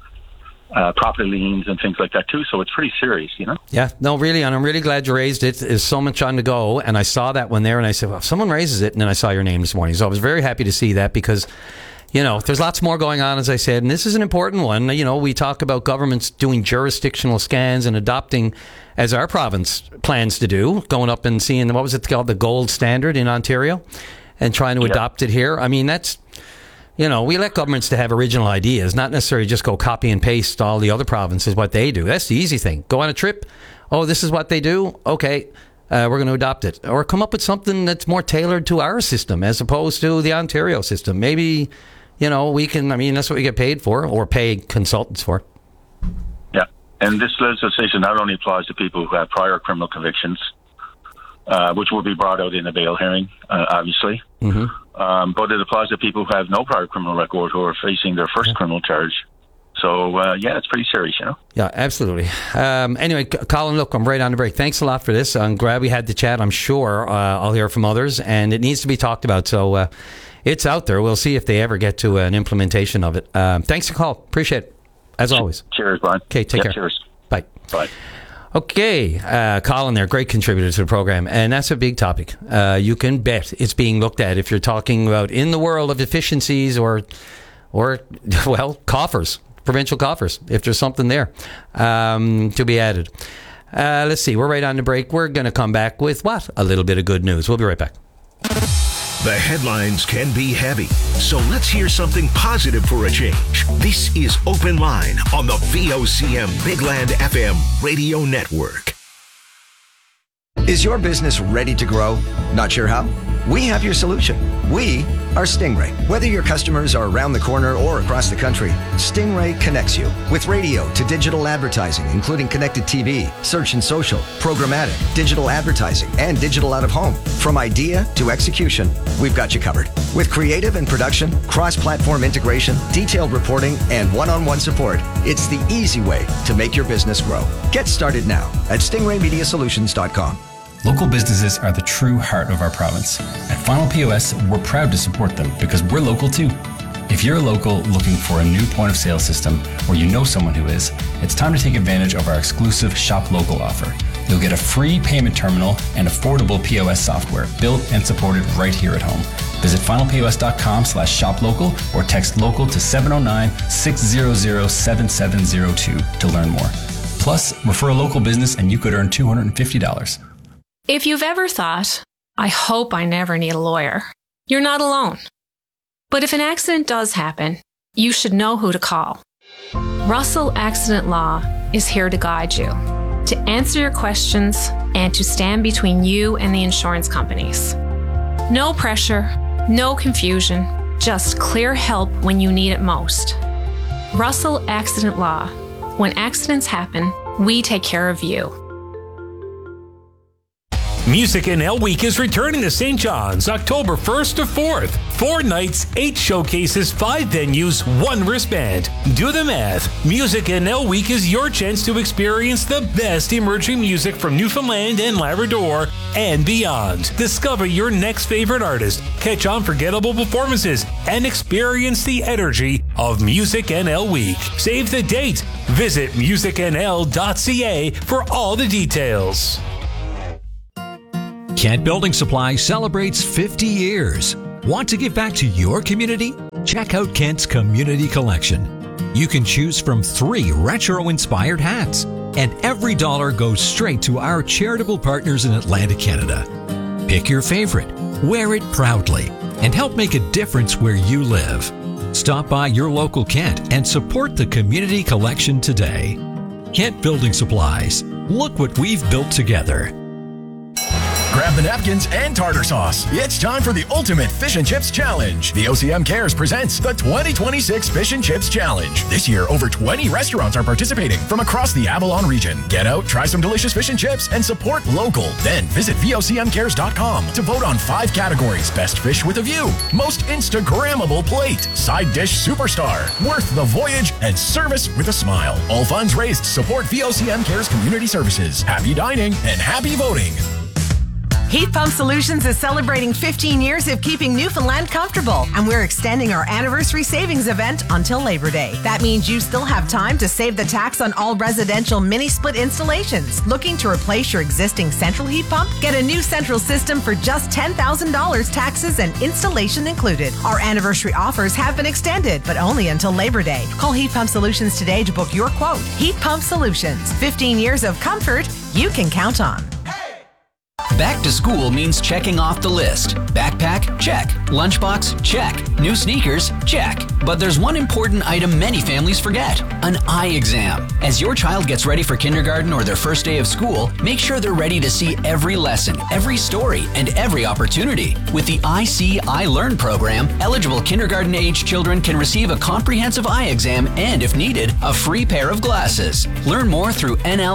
property liens and things like that too. So it's pretty serious, Yeah, no, really, and I'm really glad you raised it. There's so much on the go, and I saw that one there, and I said, well, if someone raises it, and then I saw your name this morning. So I was very happy to see that because, there's lots more going on, as I said, and this is an important one. We talk about governments doing jurisdictional scans and adopting, as our province plans to do, going up and seeing, what was it called, the gold standard in Ontario, and trying to adopt it here. That's... we let governments to have original ideas, not necessarily just go copy and paste all the other provinces, what they do. That's the easy thing. Go on a trip. Oh, this is what they do? Okay, we're going to adopt it. Or come up with something that's more tailored to our system as opposed to the Ontario system. Maybe, we can, that's what we get paid for or pay consultants for. Yeah, and this legislation not only applies to people who have prior criminal convictions, which will be brought out in a bail hearing, obviously. Mm-hmm. But it applies to people who have no prior criminal record who are facing their first criminal charge. So, it's pretty serious, Yeah, absolutely. Anyway, Colin, look, I'm right on the break. Thanks a lot for this. I'm glad we had the chat. I'm sure I'll hear from others, and it needs to be talked about. So it's out there. We'll see if they ever get to an implementation of it. Thanks for the call. Appreciate it, as always. Cheers, Brian. Okay, take care. Cheers. Bye. Bye. Okay, Colin there, great contributor to the program, and that's a big topic. You can bet it's being looked at if you're talking about in the world of efficiencies or coffers, provincial coffers, if there's something there to be added. Let's see, we're right on the break. We're going to come back with a little bit of good news. We'll be right back. The headlines can be heavy, so let's hear something positive for a change. This is Open Line on the VOCM Big Land FM radio network. Is your business ready to grow? Not sure how? We have your solution. We are Stingray. Whether your customers are around the corner or across the country, Stingray connects you with radio to digital advertising, including connected TV, search and social, programmatic, digital advertising, and digital out of home. From idea to execution, we've got you covered. With creative and production, cross-platform integration, detailed reporting, and one-on-one support, it's the easy way to make your business grow. Get started now at stingraymediasolutions.com. Local businesses are the true heart of our province. At Final POS, we're proud to support them because we're local too. If you're a local looking for a new point of sale system or you know someone who is, it's time to take advantage of our exclusive Shop Local offer. You'll get a free payment terminal and affordable POS software built and supported right here at home. Visit finalpos.com/shoplocal or text local to 709-600-7702 to learn more. Plus, refer a local business and you could earn $250. If you've ever thought, I hope I never need a lawyer, you're not alone. But if an accident does happen, you should know who to call. Russell Accident Law is here to guide you, to answer your questions, and to stand between you and the insurance companies. No pressure, no confusion, just clear help when you need it most. Russell Accident Law. When accidents happen, we take care of you. Music NL Week is returning to St. John's October 1st to 4th. 4 nights, 8 showcases, 5 venues, 1 wristband. Do the math. Music NL Week is your chance to experience the best emerging music from Newfoundland and Labrador and beyond. Discover your next favorite artist, catch unforgettable performances, and experience the energy of Music NL Week. Save the date. Visit musicnl.ca for all the details. Kent Building Supply celebrates 50 years. Want to give back to your community? Check out Kent's Community Collection. You can choose from 3 retro-inspired hats, and every dollar goes straight to our charitable partners in Atlantic Canada. Pick your favorite, wear it proudly, and help make a difference where you live. Stop by your local Kent and support the Community Collection today. Kent Building Supplies. Look what we've built together. Grab the napkins and tartar sauce. It's time for the Ultimate Fish and Chips Challenge. The OCM Cares presents the 2026 Fish and Chips Challenge. This year, over 20 restaurants are participating from across the Avalon region. Get out, try some delicious fish and chips, and support local. Then visit VOCMcares.com to vote on 5 categories. Best fish with a view, most Instagrammable plate, side dish superstar, worth the voyage, and service with a smile. All funds raised support VOCM Cares Community Services. Happy dining and happy voting. Heat Pump Solutions is celebrating 15 years of keeping Newfoundland comfortable, and we're extending our anniversary savings event until Labor Day. That means you still have time to save the tax on all residential mini-split installations. Looking to replace your existing central heat pump? Get a new central system for just $10,000, taxes and installation included. Our anniversary offers have been extended, but only until Labor Day. Call Heat Pump Solutions today to book your quote. Heat Pump Solutions, 15 years of comfort you can count on. Back to school means checking off the list. Backpack? Check. Lunchbox? Check. New sneakers? Check. But there's one important item many families forget: an eye exam. As your child gets ready for kindergarten or their first day of school, make sure they're ready to see every lesson, every story, and every opportunity. With the I See, I Learn program, eligible kindergarten-age children can receive a comprehensive eye exam and, if needed, a free pair of glasses. Learn more through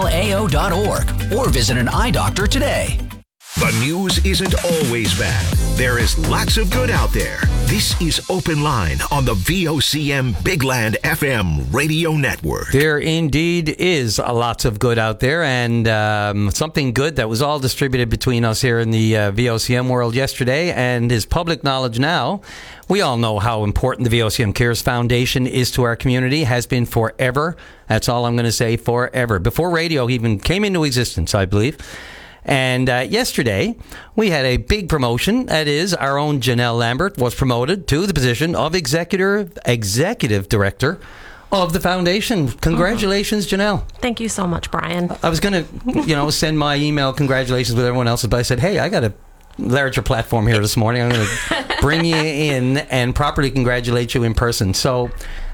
nlao.org or visit an eye doctor today. The news isn't always bad. There is lots of good out there. This is Open Line on the VOCM Big Land FM radio network. There indeed is lots of good out there, and something good that was all distributed between us here in the VOCM world yesterday and is public knowledge now. We all know how important the VOCM Cares Foundation is to our community, has been forever. That's all I'm going to say, forever. Before radio even came into existence, I believe. And yesterday, we had a big promotion. That is, our own Janelle Lambert was promoted to the position of executive director of the foundation. Congratulations, Janelle. Thank you so much, Brian. I was going to, send my email congratulations with everyone else's, but I said, hey, I got a larger platform here this morning. I'm going to bring you in and properly congratulate you in person. So,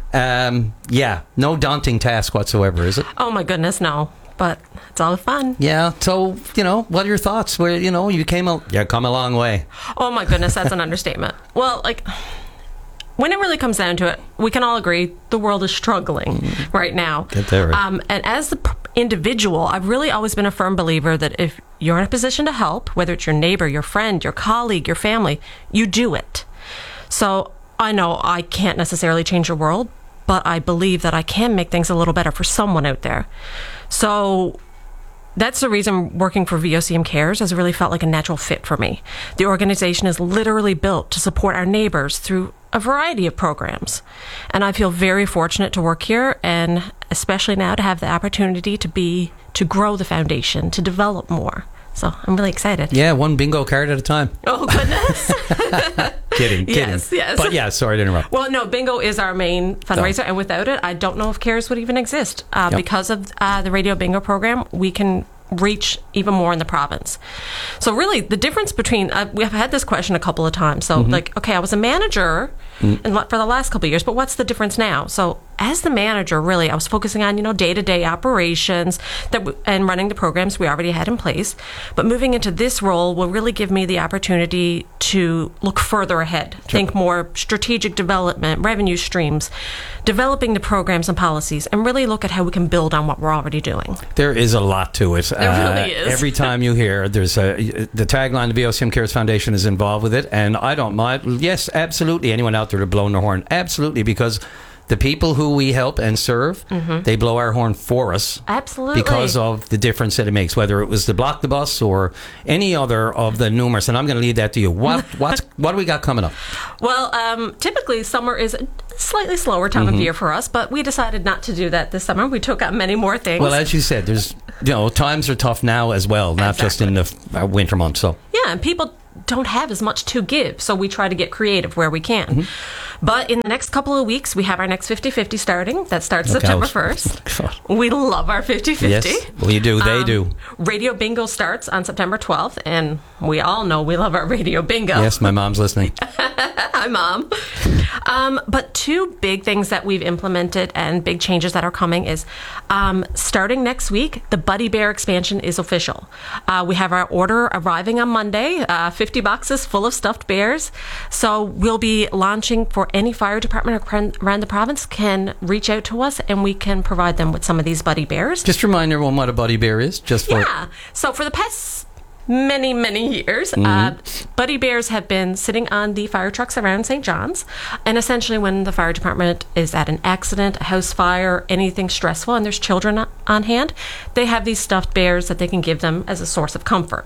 no daunting task whatsoever, is it? Oh, my goodness, no. But it's all fun. Yeah. So, what are your thoughts? Where, you come a long way. Oh, my goodness. That's an understatement. Well, when it really comes down to it, we can all agree the world is struggling right now. Get there, right. And as the individual, I've really always been a firm believer that if you're in a position to help, whether it's your neighbor, your friend, your colleague, your family, you do it. So I know I can't necessarily change the world, but I believe that I can make things a little better for someone out there. So that's the reason working for VOCM Cares has really felt like a natural fit for me. The organization is literally built to support our neighbors through a variety of programs. And I feel very fortunate to work here, and especially now to have the opportunity to grow the foundation, to develop more. So I'm really excited. Yeah, one bingo card at a time. Oh, goodness. Kidding. Yes. But yeah, sorry to interrupt. Well, no, bingo is our main fundraiser, and without it, I don't know if Cares would even exist. Because of the radio bingo program, we can reach even more in the province. So really, the difference between, we have had this question a couple of times. So okay, I was a manager for the last couple of years, but what's the difference now? So as the manager, really, I was focusing on, day-to-day operations and running the programs we already had in place. But moving into this role will really give me the opportunity to look further ahead, think more strategic development, revenue streams, developing the programs and policies, and really look at how we can build on what we're already doing. There is a lot to it. There really is. Every time you hear there's the tagline, the VOCM Cares Foundation is involved with it, and I don't mind. Yes, absolutely. Anyone out there to blow their horn? Absolutely, because the people who we help and serve, they blow our horn for us. Absolutely. Because of the difference that it makes, whether it was to block the bus or any other of the numerous. And I'm going to leave that to you. What do we got coming up? Well, typically summer is a slightly slower time of year for us, but we decided not to do that this summer. We took on many more things. Well, as you said, there's times are tough now as well, not just in the winter months. So yeah, and people don't have as much to give, so we try to get creative where we can. But in the next couple of weeks, we have our next 50-50 starting. That starts September 1st. We love our 50-50. Yes, we do. They do. Radio Bingo starts on September 12th, and we all know we love our Radio Bingo. Yes, my mom's listening. Hi, Mom. But two big things that we've implemented and big changes that are coming is starting next week, the Buddy Bear expansion is official. We have our order arriving on Monday, 50 boxes full of stuffed bears. So we'll be launching for any fire department around the province can reach out to us and we can provide them with some of these Buddy Bears. Just remind everyone what a Buddy Bear is. So for the past many years, Buddy Bears have been sitting on the fire trucks around St. John's, and essentially when the fire department is at an accident, a house fire, anything stressful, and there's children on hand, they have these stuffed bears that they can give them as a source of comfort.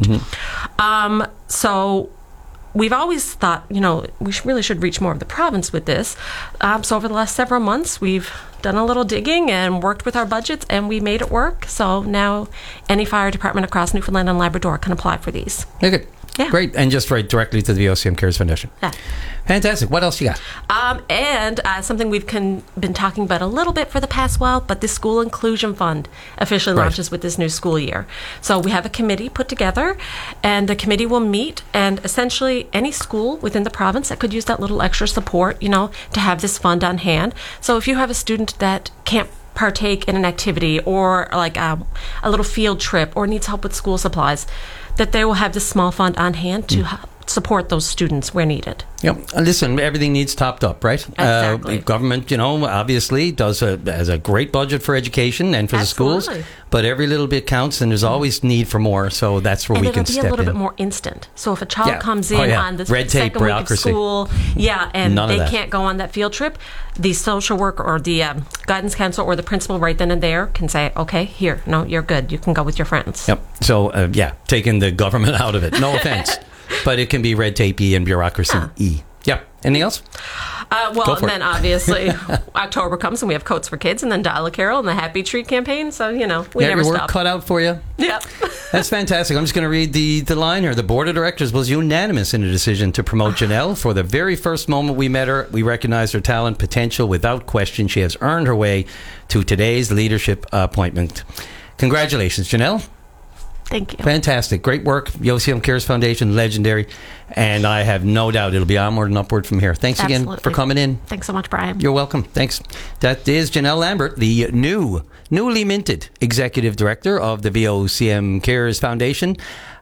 So we've always thought, we really should reach more of the province with this. So over the last several months, we've done a little digging and worked with our budgets, and we made it work. So now any fire department across Newfoundland and Labrador can apply for these. Okay. Yeah. Great. And just right directly to the VOCM Cares Foundation. Yeah. Fantastic. What else you got? And something we've been talking about a little bit for the past while, but the School Inclusion Fund officially launches with this new school year. So we have a committee put together, and the committee will meet, and essentially any school within the province that could use that little extra support, to have this fund on hand. So if you have a student that can't partake in an activity or like a little field trip or needs help with school supplies, that they will have this small fund on hand to support those students where needed. Yep. Listen, everything needs topped up, right? Exactly. Government, obviously has a great budget for education and for the schools, but every little bit counts, and there's always need for more. So that's where we can step in. And it'll be a little bit more instant. So if a child comes in on the red tape, second week of school, and None they can't go on that field trip, the social worker or the guidance counselor or the principal right then and there can say, okay, here, no, you're good. You can go with your friends. Yep. So, taking the government out of it. No offense. But it can be red tapey and bureaucracy-y. Yeah. Anything else? And then obviously October comes and we have Coats for Kids and then Dial a Carol and the Happy Treat campaign. So, we never your work stop. cut out for you? Yep. That's fantastic. I'm just going to read the line here. The board of directors was unanimous in the decision to promote Janelle. For the very first moment we met her, we recognized her talent, potential. Without question, she has earned her way to today's leadership appointment. Congratulations, Janelle. Thank you. Fantastic. Great work. VOCM Cares Foundation, legendary. And I have no doubt it'll be onward and upward from here. Thanks again for coming in. Thanks so much, Brian. You're welcome. Thanks. That is Janelle Lambert, the newly minted executive director of the VOCM Cares Foundation.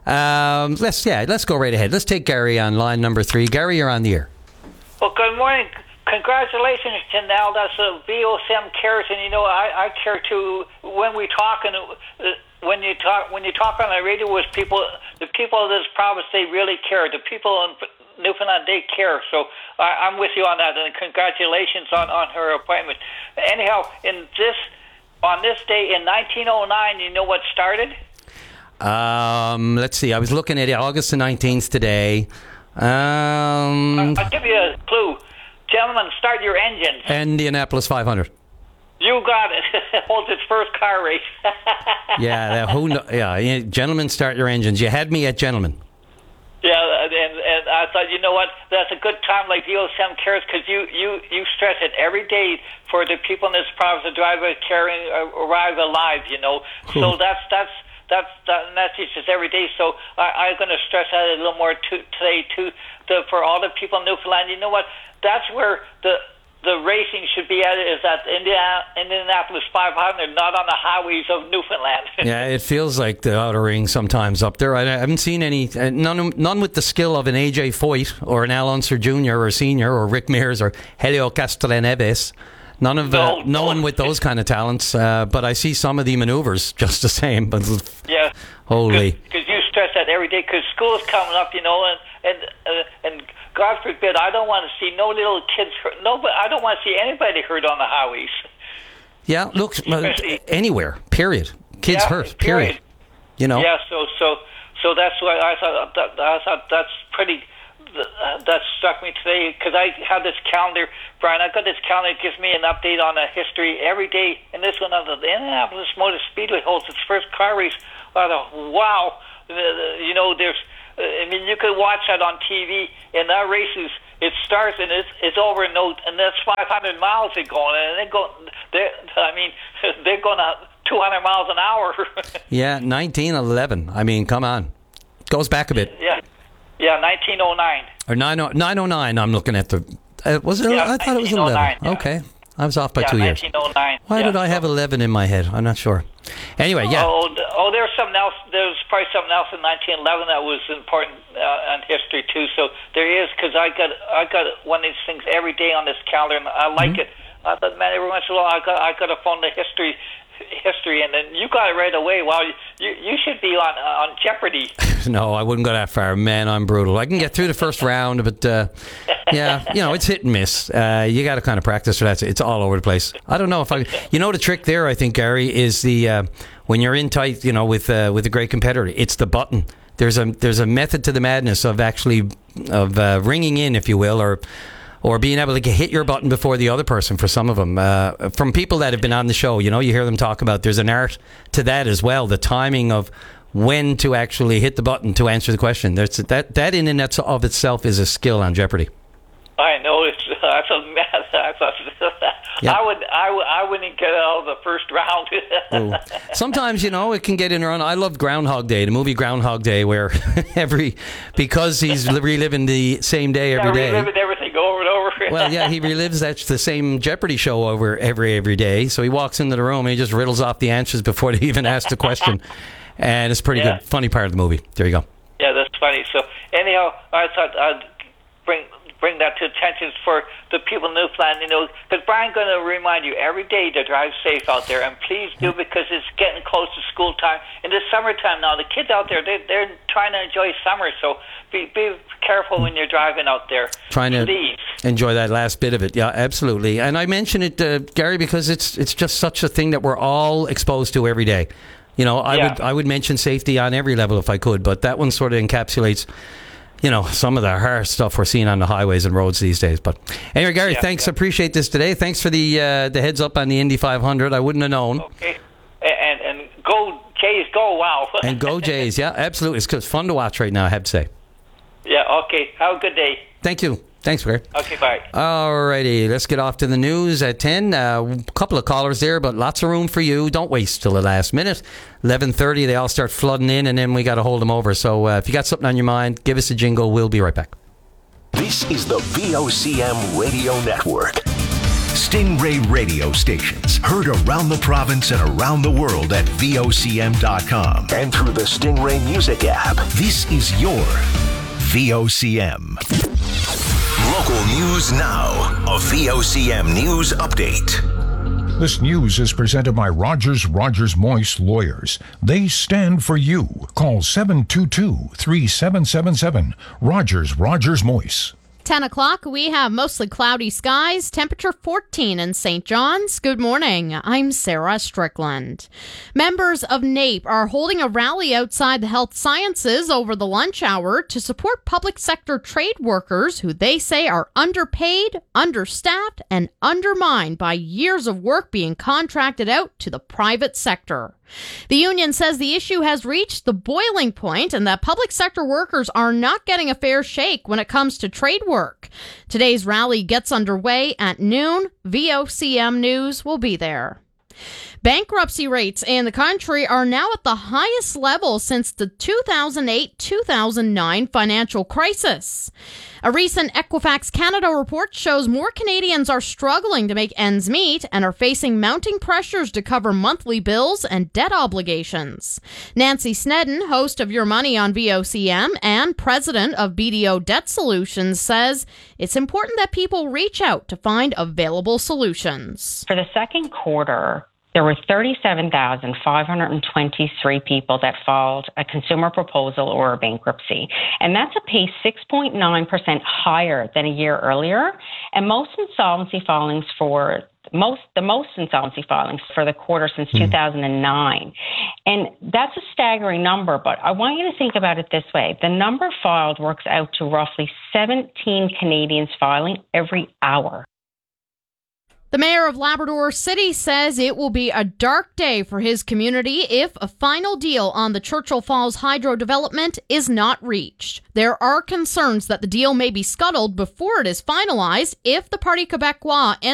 Let's go right ahead. Let's take Gary on line number 3. Gary, you're on the air. Well, good morning. Congratulations, Janelle. That's a VOCM Cares, and I care too. When we talk and when you talk on the radio with people, the people of this province, they really care. The people in Newfoundland, they care. So I'm with you on that, and congratulations on her appointment. Anyhow, on this day in 1909, you know what started? Let's see. I was looking at August the 19th today. I'll give you a clue. Gentlemen, start your engines. Indianapolis 500. You got it. Holds its first car race. Gentlemen, start your engines. You had me at gentlemen. Yeah, and I thought, you know what? That's a good time like VOCM Cares because you stress it every day for the people in this province to arrive alive. Cool. So that message is every day. So I'm going to stress that a little more today too. For all the people in Newfoundland, you know what? That's where the racing should be at, is at Indianapolis 500, not on the highways of Newfoundland. Yeah, it feels like the outer ring sometimes up there. I haven't seen any, none with the skill of an AJ Foyt or an Al Unser Jr. or Sr. or Rick Mears or Helio Castroneves. None of no one with those kind of talents. But I see some of the maneuvers just the same. But yeah, holy. Because you stress that every day. Because school's coming up, you know, and God forbid, I don't want to see no little kids hurt. I don't want to see anybody hurt on the highways. Yeah, look, anywhere. Period. Kids hurt. Period. You know. Yeah. So that's why I thought that's pretty. That struck me today, because I have this calendar, Brian. I got this calendar that gives me an update on the history every day. And this one of the Indianapolis Motor Speedway holds its first car race. I thought, wow, you know, there's. I mean, you could watch that on TV, and that races. It starts and it's over, and that's 500 miles they're going, and they're going at 200 miles an hour. Yeah, 1911. I mean, come on, goes back a bit. Yeah, 1909. Or 909. I'm looking at the. Was it? Yeah, I thought it was 11. Yeah. Okay, I was off by 2 years. 1909. Why did I have 11 in my head? I'm not sure. Anyway, yeah. Oh, there's something else. There's probably something else in 1911 that was important in history too. So there is, because I got one of these things every day on this calendar, and I like it. I thought, man, every once in a while I got to phone the history, and then you got it right away. Wow, you should be on Jeopardy. No, I wouldn't go that far. Man, I'm brutal. I can get through the first round, but yeah, you know, it's hit and miss. You got to kind of practice for that. It's all over the place. I don't know if you know, the trick there, I think, Gary, is the when you're in tight, you know, with a great competitor, it's the button. There's a method to the madness of actually ringing in, if you will, or being able to hit your button before the other person. For some of them, from people that have been on the show, you know, you hear them talk about. There's an art to that as well. The timing of when to actually hit the button to answer the question. There's that in and of itself is a skill on Jeopardy. I know I wouldn't get out of the first round. Sometimes, you know, it can get in around. I love Groundhog Day, the movie Groundhog Day, where because he's reliving the same day every day. Reliving everything over and over. Well, yeah, he relives the same Jeopardy show over every day. So he walks into the room and he just riddles off the answers before they even ask the question. And it's pretty good. Funny part of the movie. There you go. Yeah, that's funny. So anyhow, I thought I'd bring that to attention for the people in Newfoundland, you know, because Brian's going to remind you every day to drive safe out there, and please do, because it's getting close to school time. In the summertime now, the kids out there, they're trying to enjoy summer, so be careful when you're driving out there. Trying to enjoy that last bit of it. Yeah, absolutely. And I mention it, Gary, because it's just such a thing that we're all exposed to every day. You know, I would mention safety on every level if I could, but that one sort of encapsulates, you know, some of the hard stuff we're seeing on the highways and roads these days. But anyway, Gary, thanks. Appreciate this today. Thanks for the heads up on the Indy 500. I wouldn't have known. Okay, and go Jays, go! Wow. And go Jays, yeah, absolutely. It's fun to watch right now, I have to say. Yeah. Okay. Have a good day. Thank you. Thanks, Gary. Okay, bye. All righty, let's get off to the news at 10. A couple of callers there, but lots of room for you. Don't waste till the last minute. 11:30, they all start flooding in, and then we got to hold them over. So if you got something on your mind, give us a jingle. We'll be right back. This is the VOCM Radio Network. Stingray radio stations heard around the province and around the world at VOCM.com and through the Stingray Music app. This is your VOCM. Local news now. A VOCM news update. This news is presented by Rogers Moyse Lawyers. They stand for you. Call 722-3777. Rogers Moyse. 10 o'clock, we have mostly cloudy skies, temperature 14 in St. John's. Good morning. I'm Sarah Strickland. Members of NAPE are holding a rally outside the Health Sciences over the lunch hour to support public sector trade workers who they say are underpaid, understaffed, and undermined by years of work being contracted out to the private sector. The union says the issue has reached the boiling point and that public sector workers are not getting a fair shake when it comes to trade work. Today's rally gets underway at noon. VOCM News will be there. Bankruptcy rates in the country are now at the highest level since the 2008-2009 financial crisis. A recent Equifax Canada report shows more Canadians are struggling to make ends meet and are facing mounting pressures to cover monthly bills and debt obligations. Nancy Snedden, host of Your Money on VOCM and president of BDO Debt Solutions, says it's important that people reach out to find available solutions. For the second quarter, there were 37,523 people that filed a consumer proposal or a bankruptcy. And that's a pace 6.9% higher than a year earlier. And the most insolvency filings for the quarter since 2009. And that's a staggering number, but I want you to think about it this way. The number filed works out to roughly 17 Canadians filing every hour. The mayor of Labrador City says it will be a dark day for his community if a final deal on the Churchill Falls hydro development is not reached. There are concerns that the deal may be scuttled before it is finalized if the Parti Québécois